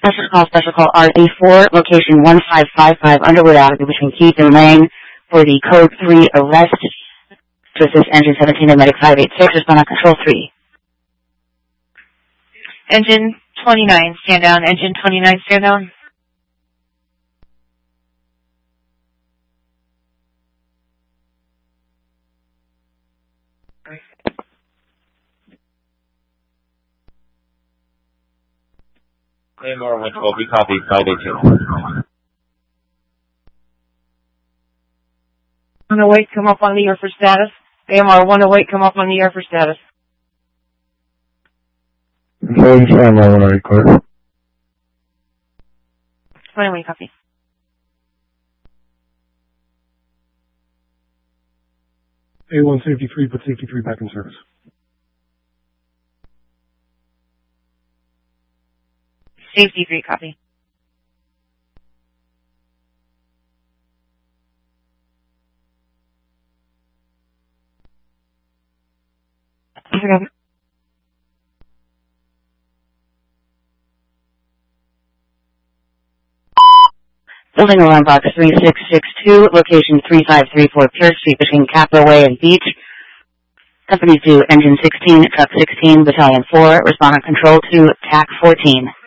Special call RA4, location 1555 Underwood Avenue between Keith and Lane for the code 3 arrest to assist engine 17 and medic 586, respond on control 3. Engine 29, stand down. Engine 29, stand down. AMR 112, we copy 582. On the way, come up on the air for status. AMR 108, come up on the air for status. AMR 108, clear. 21, copy. A1 safety 3, put safety 3 back in service. Safety 3, copy. Building alarm box 3662, location 3534 Pierce Street between Capra Way and Beach. Companies due engine 16, truck 16, battalion 4, respond on control to TAC 14.